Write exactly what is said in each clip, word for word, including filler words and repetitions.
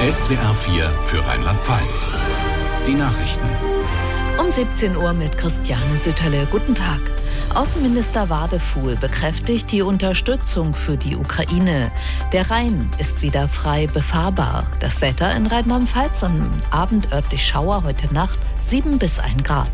S W R vier für Rheinland-Pfalz. Die Nachrichten. Um siebzehn Uhr mit Christiane Sütterle. Guten Tag. Außenminister Wadefuhl bekräftigt die Unterstützung für die Ukraine. Der Rhein ist wieder frei befahrbar. Das Wetter in Rheinland-Pfalz am Abend örtlich Schauer, heute Nacht sieben bis ein Grad.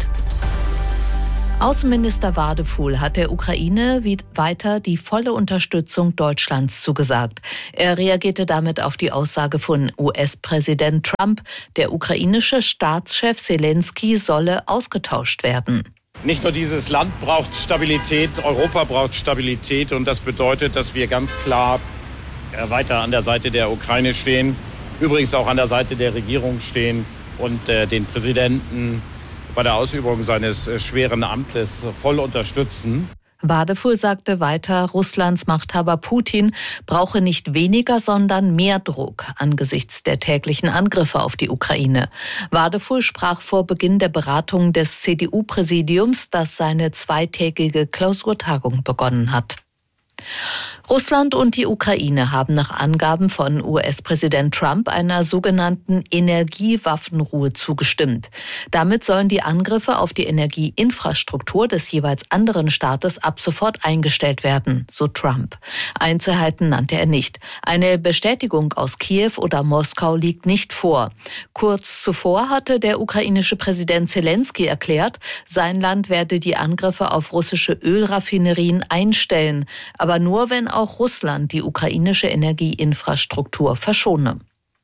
Außenminister Wadefuhl hat der Ukraine weiter die volle Unterstützung Deutschlands zugesagt. Er reagierte damit auf die Aussage von U S-Präsident Trump, der ukrainische Staatschef Selenskyj solle ausgetauscht werden. Nicht nur dieses Land braucht Stabilität, Europa braucht Stabilität und das bedeutet, dass wir ganz klar weiter an der Seite der Ukraine stehen, übrigens auch an der Seite der Regierung stehen und äh, den Präsidenten bei der Ausübung seines äh, schweren Amtes voll unterstützen. Wadefuhl sagte weiter, Russlands Machthaber Putin brauche nicht weniger, sondern mehr Druck angesichts der täglichen Angriffe auf die Ukraine. Wadefuhl sprach vor Beginn der Beratungen des C D U-Präsidiums, das seine zweitägige Klausurtagung begonnen hat. Russland und die Ukraine haben nach Angaben von U S-Präsident Trump einer sogenannten Energiewaffenruhe zugestimmt. Damit sollen die Angriffe auf die Energieinfrastruktur des jeweils anderen Staates ab sofort eingestellt werden, so Trump. Einzelheiten nannte er nicht. Eine Bestätigung aus Kiew oder Moskau liegt nicht vor. Kurz zuvor hatte der ukrainische Präsident Selenskyj erklärt, sein Land werde die Angriffe auf russische Ölraffinerien einstellen, aber nur wenn auch Russland die ukrainische Energieinfrastruktur verschone.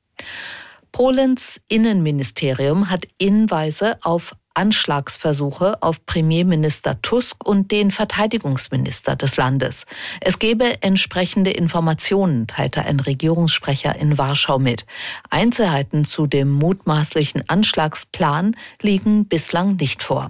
Polens Innenministerium hat Hinweise auf Anschlagsversuche auf Premierminister Tusk und den Verteidigungsminister des Landes. Es gebe entsprechende Informationen, teilte ein Regierungssprecher in Warschau mit. Einzelheiten zu dem mutmaßlichen Anschlagsplan liegen bislang nicht vor.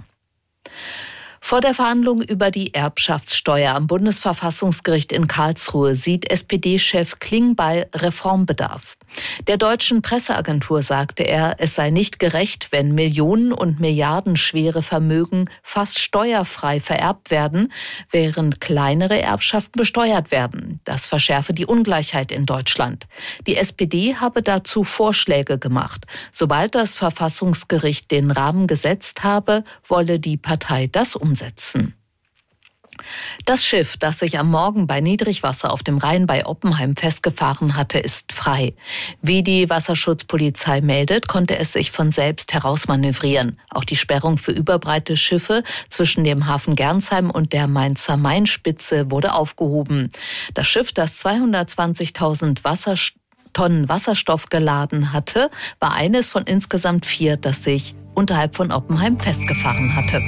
Vor der Verhandlung über die Erbschaftssteuer am Bundesverfassungsgericht in Karlsruhe sieht S P D-Chef Klingbeil Reformbedarf. Der deutschen Presseagentur sagte er, es sei nicht gerecht, wenn Millionen- und milliardenschwere Vermögen fast steuerfrei vererbt werden, während kleinere Erbschaften besteuert werden. Das verschärfe die Ungleichheit in Deutschland. Die S P D habe dazu Vorschläge gemacht. Sobald das Verfassungsgericht den Rahmen gesetzt habe, wolle die Partei das umsetzen. Das Schiff, das sich am Morgen bei Niedrigwasser auf dem Rhein bei Oppenheim festgefahren hatte, ist frei. Wie die Wasserschutzpolizei meldet, konnte es sich von selbst herausmanövrieren. Auch die Sperrung für überbreite Schiffe zwischen dem Hafen Gernsheim und der Mainzer Mainspitze wurde aufgehoben. Das Schiff, das zweihundertzwanzigtausend Wasserst- Tonnen Wasserstoff geladen hatte, war eines von insgesamt vier, das sich unterhalb von Oppenheim festgefahren hatte.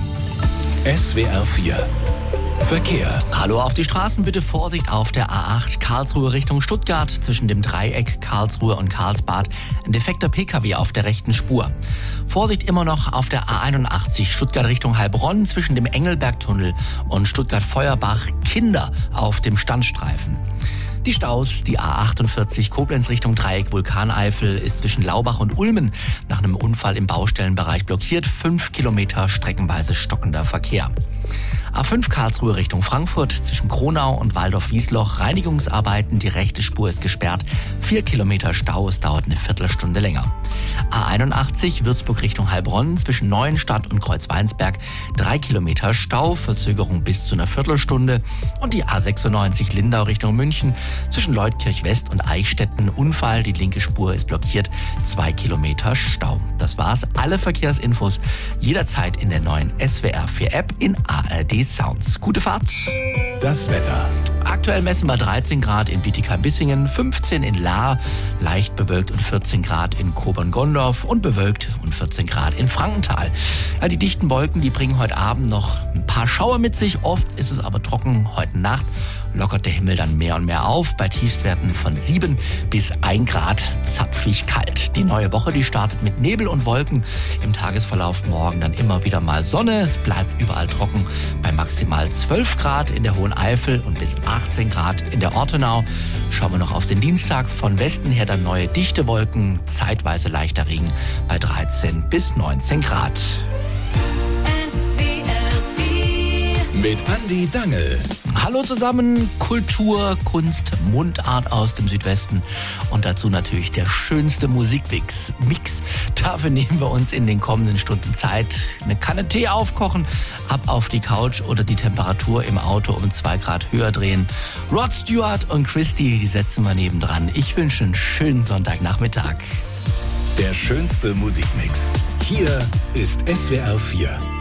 S W R vier Verkehr. Hallo auf die Straßen, bitte Vorsicht auf der A acht Karlsruhe Richtung Stuttgart. Zwischen dem Dreieck Karlsruhe und Karlsbad ein defekter P K W auf der rechten Spur. Vorsicht immer noch auf der A einundachtzig Stuttgart Richtung Heilbronn zwischen dem Engelbergtunnel und Stuttgart-Feuerbach. Kinder auf dem Standstreifen. Die Staus, die A achtundvierzig Koblenz Richtung Dreieck Vulkaneifel ist zwischen Laubach und Ulmen nach einem Unfall im Baustellenbereich blockiert. Fünf Kilometer streckenweise stockender Verkehr. A fünf Karlsruhe Richtung Frankfurt zwischen Kronau und Waldorf-Wiesloch. Reinigungsarbeiten, die rechte Spur ist gesperrt. Vier Kilometer Stau, es dauert eine Viertelstunde länger. A einundachtzig Würzburg Richtung Heilbronn zwischen Neuenstadt und Kreuzweinsberg. Drei Kilometer Stau, Verzögerung bis zu einer Viertelstunde. Und die A sechsundneunzig Lindau Richtung München zwischen Leutkirch West und Eichstätten. Unfall, die linke Spur ist blockiert. Zwei Kilometer Stau. Das war's. Alle Verkehrsinfos jederzeit in der neuen S W R vier App in A R D Sounds. Gute Fahrt. Das Wetter. Aktuell messen wir dreizehn Grad in Bietigheim-Bissingen, fünfzehn in Lahr, leicht bewölkt und vierzehn Grad in Kobern-Gondorf und bewölkt und vierzehn Grad in Frankenthal. Ja, die dichten Wolken, die bringen heute Abend noch ein paar Schauer mit sich. Oft ist es aber trocken. Heute Nacht lockert der Himmel dann mehr und mehr auf, bei Tiefstwerten von sieben bis ein Grad zapfig kalt. Die neue Woche, die startet mit Nebel und Wolken. Im Tagesverlauf morgen dann immer wieder mal Sonne. Es bleibt überall trocken bei maximal zwölf Grad in der Hohen Eifel und bis achtzehn Grad in der Ortenau. Schauen wir noch auf den Dienstag. Von Westen her dann neue dichte Wolken, zeitweise leichter Regen bei dreizehn bis neunzehn Grad. mit Andi Dangel. Hallo zusammen, Kultur, Kunst, Mundart aus dem Südwesten und dazu natürlich der schönste Musikmix. Mix. Dafür nehmen wir uns in den kommenden Stunden Zeit, eine Kanne Tee aufkochen, ab auf die Couch oder die Temperatur im Auto um zwei Grad höher drehen. Rod Stewart und Christy, die setzen wir nebendran. Ich wünsche einen schönen Sonntagnachmittag. Der schönste Musikmix. Hier ist S W R vier.